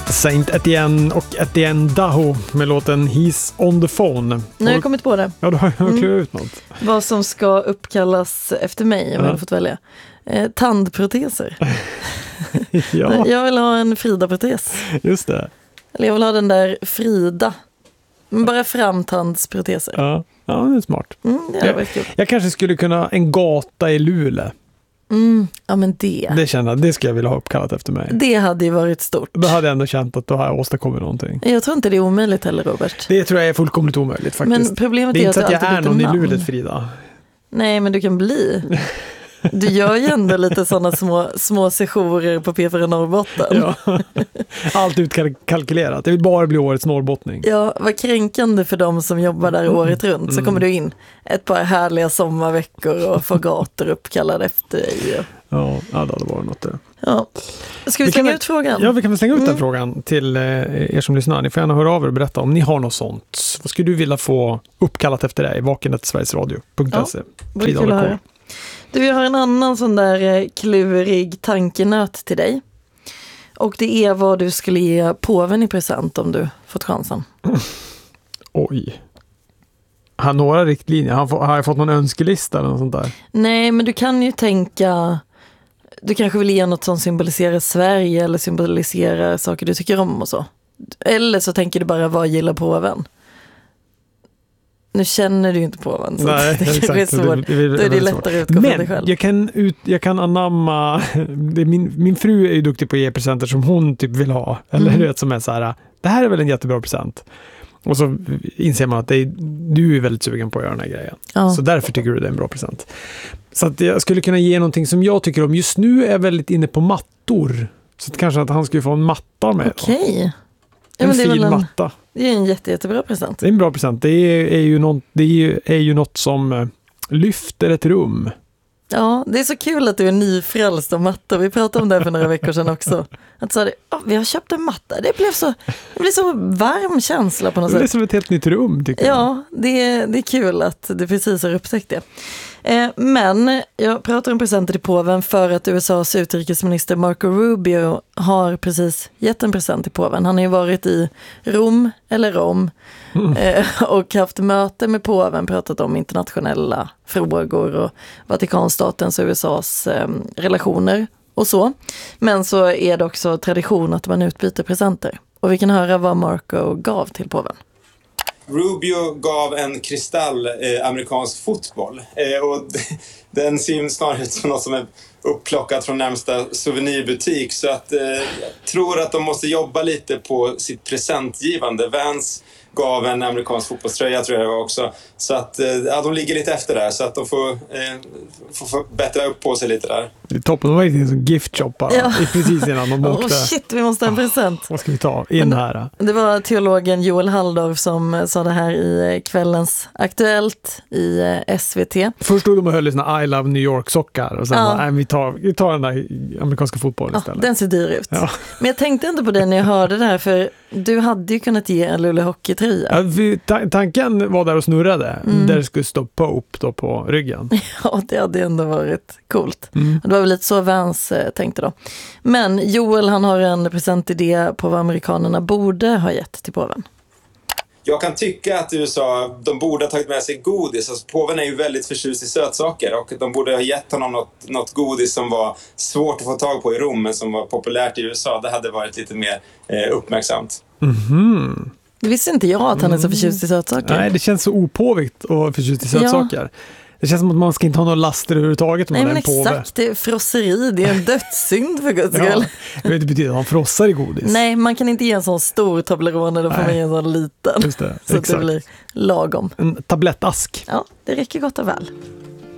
Saint Etienne och Etienne Daho med låten He's on the phone. Nu har jag kommit på det. Ja, du har klurat ut något. Vad som ska uppkallas efter mig om jag har fått välja. Tandproteser. Ja. Jag vill ha en Frida-protes. Just det. Eller jag vill ha den där Frida. Men bara framtandsproteser. Ja, det är smart. Det är kul. Jag kanske skulle kunna en gata i Luleå. Ja, men det känner jag, det ska jag vilja ha uppkallat efter mig. Det hade ju varit stort. Då hade jag ändå känt att då har jag åstadkommit någonting. Jag tror inte det är omöjligt heller, Robert. Det tror jag är fullkomligt omöjligt faktiskt. Men problemet det är inte så att jag är någon i Luleå, Frida. Nej, men du kan bli. Du gör ju ändå lite sådana små sessioner på P4 Norrbotten. Ja. Allt utkalkylerat. Det vill bara bli årets norrbottning. Ja, vad kränkande för dem som jobbar där året runt. Så kommer du in ett par härliga sommarveckor och får gator uppkallade efter dig. Ja, det hade varit något där. Ja. Ska vi slänga ut frågan? Ja, vi kan väl slänga ut den frågan till er som lyssnar. Ni får gärna höra av er och berätta om ni har något sånt. Vad skulle du vilja få uppkallat efter dig? vaken@sverigesradio.se. Ja, du, jag har en annan sån där klurig tankenöt till dig. Och det är vad du skulle ge påven i present om du fått chansen. Oj. Har några riktlinjer? Har jag fått någon önskelista eller något sånt där? Nej, men du kan ju tänka... Du kanske vill ge något som symboliserar Sverige eller symboliserar saker du tycker om och så. Eller så tänker du bara, vad gillar påven? Nu känner du ju inte påven, så nej, det kanske är svårt. Då är det lättare att utgå från dig själv. Jag kan anamma... Min fru är ju duktig på att ge presenter som hon typ vill ha. Eller hur? Som är så här, det här är väl en jättebra present. Och så inser man att du är väldigt sugen på att göra den här grejen. Ja. Så därför tycker du det är en bra present. Så att jag skulle kunna ge någonting som jag tycker om. Just nu är jag väldigt inne på mattor. Så att kanske att han skulle få en matta med. Okej. Ja, en fin matta. Det är en jättebra present. Det är en bra present. Det är ju något som lyfter ett rum. Ja, det är så kul att du är nyfrälst om matta. Vi pratade om det för några veckor sedan också. Att så vi har köpt en matta. Det blir så varm känsla på något sätt. Det är som ett helt nytt rum, tycker jag. Ja, det är kul att du precis har upptäckt det. Men jag pratar om presenter till påven för att USAs utrikesminister Marco Rubio har precis gett en present till påven. Han har ju varit i Rom och haft möte med påven, pratat om internationella frågor och Vatikanstatens och USAs relationer och så. Men så är det också tradition att man utbyter presenter. Och vi kan höra vad Marco gav till påven. Rubio gav en kristall amerikansk fotboll och den ser snarare ut som något som är uppplockat från närmsta souvenirbutik, så att jag tror att de måste jobba lite på sitt presentgivande. Vans gav en amerikansk fotbollströja, tror jag det var också, så att de ligger lite efter där, så att de får bättra upp på sig lite där. Det är toppen, de var ju som gift shop precis innan de åkte. Shit, vi måste ha en present. Vad ska vi ta in här? Det var teologen Joel Halldorf som sa det här i kvällens Aktuellt i SVT. Först stod de och höll sina I Love New York-sockar och sen vi tar den där amerikanska fotbollen istället. Den ser dyr ut. Ja. Men jag tänkte inte på det när jag hörde det här, för du hade ju kunnat ge en Luleå hockeytröja. Ja, tanken var där och snurrade. Där det skulle stå Pope då på ryggen. Ja, det hade ändå varit coolt. Det var väl lite så Vans tänkte då. Men Joel, han har en presentidé på vad amerikanerna borde ha gett till påven. Jag kan tycka att USA, de borde ha tagit med sig godis. Alltså, påven är ju väldigt förtjust i sötsaker och de borde ha gett honom något godis som var svårt att få tag på i Rom men som var populärt i USA. Det hade varit lite mer uppmärksamt. Mhm. Det visste inte jag att han är så förtjust i sötsaker. Nej, det känns så opåvigt att förtjust i sötsaker. Ja. Det känns som att man ska inte ha några laster överhuvudtaget. Nej, men exakt. Det är frosseri. Det är en dödssynd för guds skull. Det betyder att han frossar i godis. Nej, man kan inte ge en sån stor Toblerone. Då får man ge en sån liten. Just det, så exakt. Att det blir lagom. En tablettask. Ja, det räcker gott och väl.